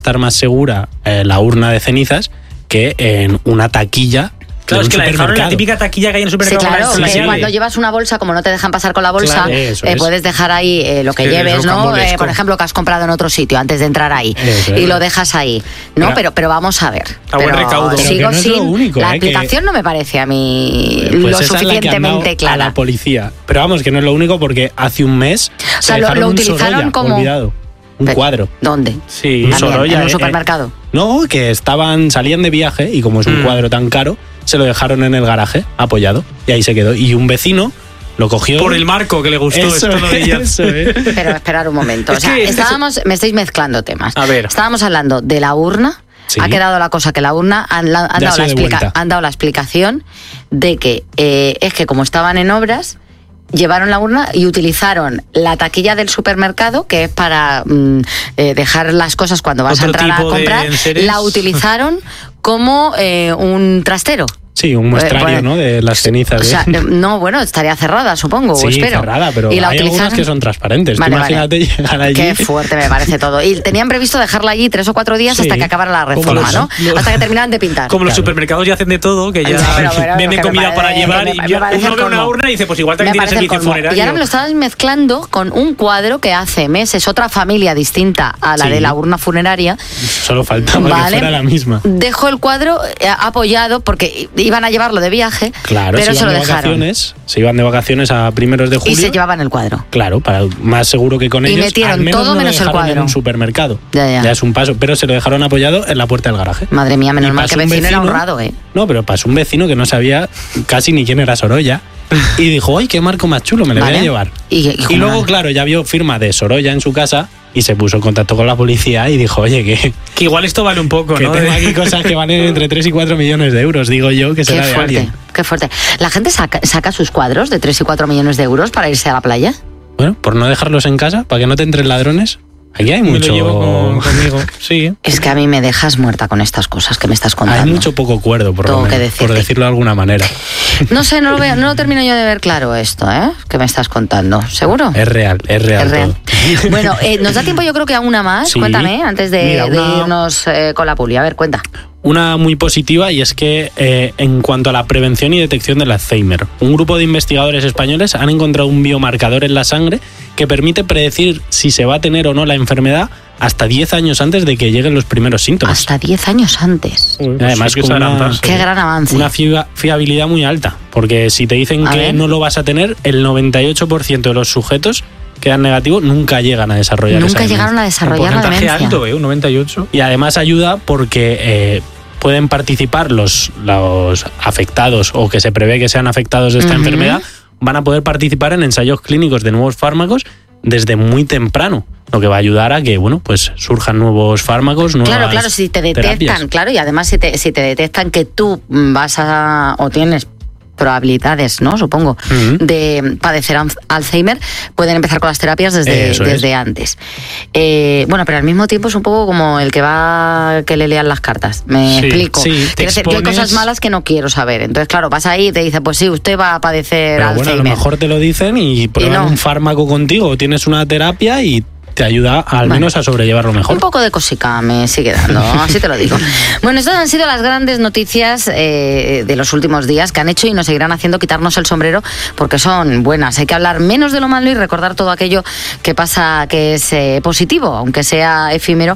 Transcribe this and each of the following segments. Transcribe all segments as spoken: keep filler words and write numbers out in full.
estar más segura eh, la urna de cenizas que en una taquilla. Claro, es que la dejaron en la típica taquilla que hay en el supermercado. Sí, claro, con la que llave. cuando llevas una bolsa, como no te dejan pasar con la bolsa, Claro, eso eh, es. puedes dejar ahí eh, lo que Es que lleves, es ¿no? Eh, rocambolesco. por ejemplo, que has comprado en otro sitio antes de entrar ahí. Eso y es. lo dejas ahí, ¿no? Pero- Pero, pero vamos a ver. A buen Pero recaudo. Pero sigo que no es sin... lo único, la eh, que- explicación no me parece a mí Pues lo esa es la que han suficientemente dado a clara. la policía. Pero vamos, que no es lo único porque hace un mes O sea, se lo- dejaron lo un utilizaron Sorolla como- olvidado. Un Pero, cuadro. ¿Dónde? Sí, También, Sorolla, en un eh, supermercado. No, que estaban, salían de viaje y como es un Mm. cuadro tan caro, se lo dejaron en el garaje, apoyado, y ahí se quedó. Y un vecino lo cogió. Por el marco que le gustó. Eso esto lo de ella. es, eso es. Pero esperar un momento. Es O sea, que este estábamos, me estáis mezclando temas. A ver. Estábamos hablando de la urna. Sí. Ha quedado la cosa que la urna han, la- han Ya dado, se la de explica- vuelta. han dado la explicación de que eh, es que como estaban en obras, llevaron la urna y utilizaron la taquilla del supermercado, que es para mm, eh, dejar las cosas cuando vas Otro a entrar a tipo de comprar, enseres. la utilizaron como eh, un trastero. Sí, un muestrario, pues, ¿no? De las cenizas. O sea, ¿eh? eh, no, bueno, estaría cerrada, supongo, o Sí, espero. cerrada, pero y la hay algunas utilizaron- que son transparentes. Vale, Tú vale. imagínate llegar allí. Qué fuerte me parece todo. Y tenían previsto dejarla allí tres o cuatro días Sí. hasta que acabara la Como reforma, los- ¿no? los- Hasta que terminaran de pintar. Como los Claro. supermercados ya hacen de todo, que ya Ya, pero, pero, venden que me comida parece- para llevar me- y me ya parece uno el ve una colmo. urna y dice, pues igual Me también tiene parece el servicio colmo. funerario. Y ahora me lo estabas mezclando con un cuadro que hace meses otra familia distinta a la Sí. de la urna funeraria. Solo faltaba que fuera la misma. Dejó el cuadro eh, apoyado porque iban a llevarlo de viaje, Claro, pero se se lo iban de dejaron. vacaciones, se iban de vacaciones a primeros de julio. Y se llevaban el cuadro. Claro, para más seguro que con Y ellos. metieron al menos todo no menos lo el dejaron en cuadro. un supermercado. Ya, ya. es un paso, pero se lo dejaron apoyado en la puerta del garaje. Madre mía, menos Y mal que pasó un vecino era vecino- honrado, ¿eh? No, pero pasó un vecino que no sabía casi ni quién era Sorolla. Y dijo, ¡ay, qué marco más chulo! Me le voy Vale. a llevar. Y, y Y como- luego, claro, ya vio firma de Sorolla en su casa y se puso en contacto con la policía y dijo, oye, que, Que igual esto vale un poco, que ¿no? tengo aquí cosas que valen entre tres y cuatro millones de euros, digo yo, que Qué será de fuerte, alguien. qué fuerte. ¿La gente saca, saca sus cuadros de tres y cuatro millones de euros para irse a la playa? Bueno, por no dejarlos en casa, para que no te entren ladrones. Aquí hay Me mucho... lo llevo con- conmigo, sí. Es que a mí me dejas muerta con estas cosas que me estás contando. Hay mucho poco cuerdo, por, Tengo lo que menos, por decirte. decirlo de alguna manera. No sé, no lo veo, no lo termino yo de ver claro esto, ¿eh? Que me estás contando. ¿Seguro? Es real, es real. Es real. todo. Bueno, eh, nos da tiempo yo creo que a una más. Sí. Cuéntame, antes de, Mira, de una- irnos eh, con la puli. A ver, cuenta. Una muy positiva y es que eh, en cuanto a la prevención y detección del Alzheimer, un grupo de investigadores españoles han encontrado un biomarcador en la sangre que permite predecir si se va a tener o no la enfermedad hasta diez años antes de que lleguen los primeros síntomas. Hasta diez años antes. Y además Sí que con se una, adelantarse. Qué gran avance. una fia- fiabilidad muy alta, porque si te dicen A que ver. no lo vas a tener, el noventa y ocho por ciento de los sujetos que dan negativo nunca llegan a desarrollar esa Nunca demencia. llegaron a desarrollar la Porcentaje demencia. alto, ¿eh? Un noventa y ocho. Y además ayuda porque eh, pueden participar los, los afectados o que se prevé que sean afectados de esta Ujú. enfermedad, van a poder participar en ensayos clínicos de nuevos fármacos desde muy temprano, lo que va a ayudar a que bueno, pues surjan nuevos fármacos, nuevas Claro, claro, si te detectan, terapias. claro, y además si te, si te detectan que tú vas a o tienes probabilidades, ¿no? Supongo, Ujú. de padecer al- Alzheimer, pueden empezar con las terapias desde, Eso es. desde antes. Eh, bueno, pero al mismo tiempo es un poco como el que va que le lean las cartas. Me Sí, explico. sí, te Quiero decir, yo hay expones- cosas malas que no quiero saber. Entonces, claro, vas ahí y te dice, pues sí, usted va a padecer Pero bueno, a lo Alzheimer. mejor te lo dicen y prueban no. un fármaco contigo, o tienes una terapia y te ayuda al Bueno. menos a sobrellevarlo mejor. Un poco de cosica me sigue dando, así te lo digo. Bueno, estas han sido las grandes noticias eh, de los últimos días que han hecho y nos seguirán haciendo quitarnos el sombrero porque son buenas. Hay que hablar menos de lo malo y recordar todo aquello que pasa que es eh, positivo, aunque sea efímero,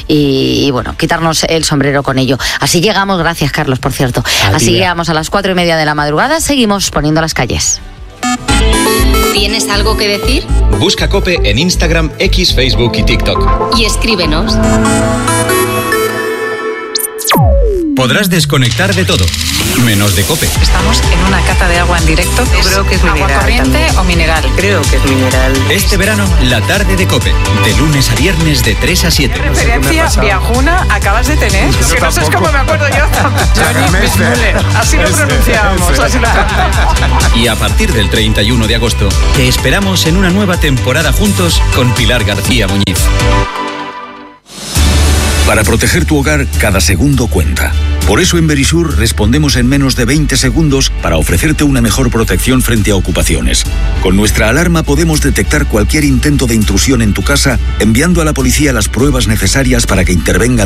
y, y bueno, quitarnos el sombrero con ello. Así llegamos, gracias Carlos, por cierto. A Así ti, Bea. llegamos a las cuatro y media de la madrugada, seguimos poniendo las calles. ¿Tienes algo que decir? Busca COPE en Instagram, X, Facebook y TikTok. Y escríbenos. Podrás desconectar de todo, menos de COPE. Estamos en una cata de agua en directo. Yo creo que es agua corriente o mineral. Creo que es mineral. Este verano, la tarde de COPE, de lunes a viernes de tres a siete. Referencia viajuna acabas de tener. Lo que no sé es cómo me acuerdo yo. Johnny Müller. Así lo pronunciamos. Así lo pronunciamos. Y a partir del treinta y uno de agosto, te esperamos en una nueva temporada juntos con Pilar García Muñiz. Para proteger tu hogar, cada segundo cuenta. Por eso en Verisur respondemos en menos de veinte segundos para ofrecerte una mejor protección frente a ocupaciones. Con nuestra alarma podemos detectar cualquier intento de intrusión en tu casa, enviando a la policía las pruebas necesarias para que intervenga